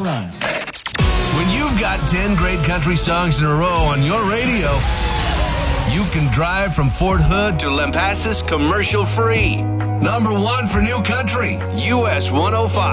right. When you've got 10 great country songs in a row on your radio, you can drive from Fort Hood to Lampasas commercial free. Number one for new country, US 105.